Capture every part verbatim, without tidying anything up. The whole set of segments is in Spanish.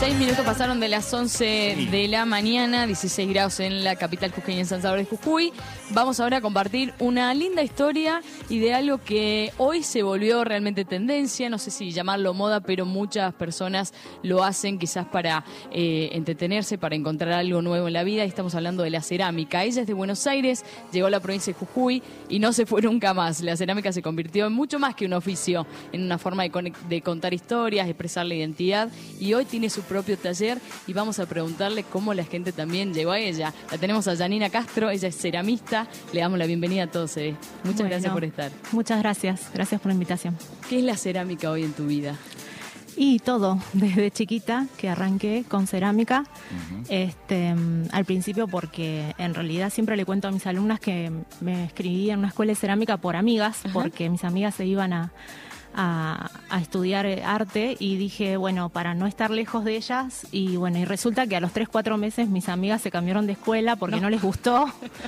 Seis minutos pasaron de las once sí. de la mañana, dieciséis grados en la capital jujeña, en San Salvador de Jujuy. Vamos ahora a compartir una linda historia y de algo que hoy se volvió realmente tendencia, no sé si llamarlo moda, pero muchas personas lo hacen quizás para eh, entretenerse, para encontrar algo nuevo en la vida. Y estamos hablando de la cerámica. Ella es de Buenos Aires, llegó a la provincia de Jujuy y no se fue nunca más. La cerámica se convirtió en mucho más que un oficio, en una forma de, de contar historias, expresar la identidad, y hoy tiene su propio taller y vamos a preguntarle cómo la gente también llegó a ella. La tenemos a Janina Castro, ella es ceramista. Le damos la bienvenida a todos. Eh. Muchas bueno, gracias por estar. Muchas gracias, gracias por la invitación. ¿Qué es la cerámica hoy en tu vida? Y todo, desde chiquita que arranqué con cerámica, uh-huh. este, al principio porque en realidad siempre le cuento a mis alumnas que me inscribí en una escuela de cerámica por amigas, uh-huh. porque mis amigas se iban a... A, a estudiar arte y dije, bueno, para no estar lejos de ellas, y bueno, y resulta que a los tres, cuatro meses mis amigas se cambiaron de escuela porque no, no les gustó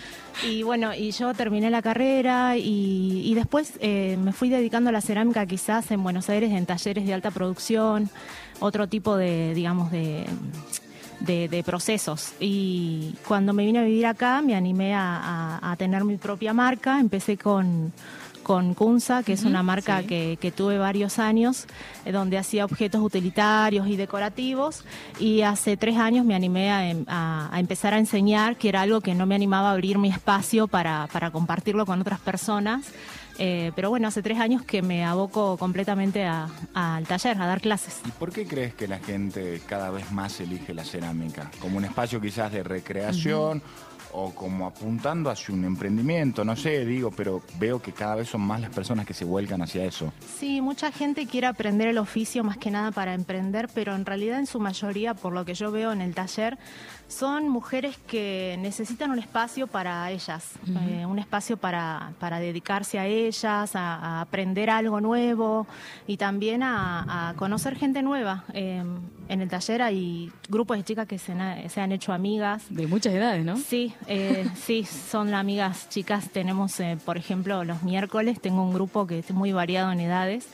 y bueno, y yo terminé la carrera y, y después eh, me fui dedicando a la cerámica quizás en Buenos Aires en talleres de alta producción, otro tipo de, digamos, de... De, de procesos, y cuando me vine a vivir acá me animé a, a, a tener mi propia marca. Empecé con, con Kunza, que es una marca sí. que, que tuve varios años, eh, donde hacía objetos utilitarios y decorativos, y hace tres años me animé a, a, a empezar a enseñar, que era algo que no me animaba a abrir mi espacio para, para compartirlo con otras personas. Eh, pero bueno, hace tres años que me aboco completamente a, a, al taller, a dar clases. ¿Y por qué crees que la gente cada vez más elige la cerámica? ¿Como un espacio quizás de recreación? Uh-huh. O como apuntando hacia un emprendimiento, no sé, digo, pero veo que cada vez son más las personas que se vuelcan hacia eso. Sí, mucha gente quiere aprender el oficio más que nada para emprender, pero en realidad en su mayoría, por lo que yo veo en el taller, son mujeres que necesitan un espacio para ellas, uh-huh. eh, un espacio para, para dedicarse a ellas, a, a aprender algo nuevo y también a, a conocer gente nueva. Eh, en el taller hay grupos de chicas que se, na, se han hecho amigas. De muchas edades, ¿no? Sí. Eh, sí, son amigas chicas. Tenemos, eh, por ejemplo, los miércoles tengo un grupo que es muy variado en edades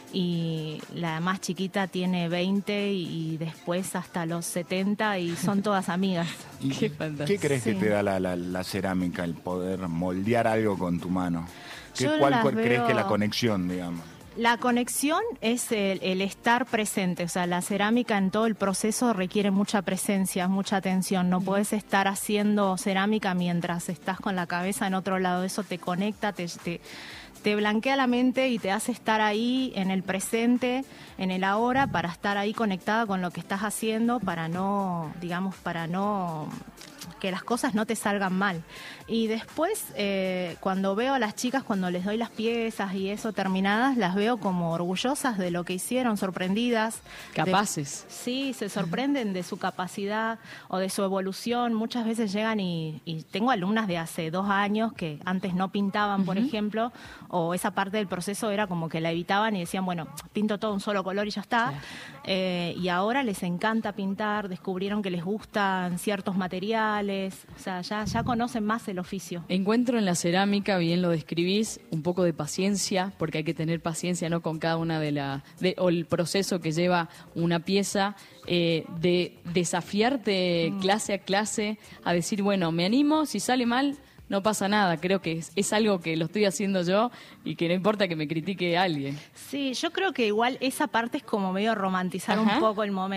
y la más chiquita tiene veinte y después hasta los setenta y son todas amigas. ¿Y qué, ¿qué crees sí. que te da la, la, la cerámica, el poder moldear algo con tu mano? ¿Qué, ¿Cuál, cuál veo... crees que es la conexión, digamos? La conexión es el, el estar presente, o sea, la cerámica en todo el proceso requiere mucha presencia, mucha atención. No podés estar haciendo cerámica mientras estás con la cabeza en otro lado. Eso te conecta, te, te, te blanquea la mente y te hace estar ahí en el presente, en el ahora, para estar ahí conectada con lo que estás haciendo, para no, digamos, para no... que las cosas no te salgan mal. Y después, eh, cuando veo a las chicas, cuando les doy las piezas y eso terminadas, las veo como orgullosas de lo que hicieron, sorprendidas. Capaces. De, sí, se sorprenden de su capacidad o de su evolución. Muchas veces llegan y, y tengo alumnas de hace dos años que antes no pintaban, uh-huh. por ejemplo, o esa parte del proceso era como que la evitaban y decían, bueno, pinto todo un solo color y ya está. Sí. Eh, y ahora les encanta pintar, descubrieron que les gustan ciertos materiales, o sea, ya, ya conocen más el oficio. Encuentro en la cerámica, bien lo describís, un poco de paciencia, porque hay que tener paciencia, ¿no?, con cada una de las, de, o el proceso que lleva una pieza, eh, de desafiarte mm. clase a clase, a decir, bueno, me animo, si sale mal, no pasa nada. Creo que es, es algo que lo estoy haciendo yo y que no importa que me critique alguien. Sí, yo creo que igual esa parte es como medio romantizar Ajá. un poco el momento.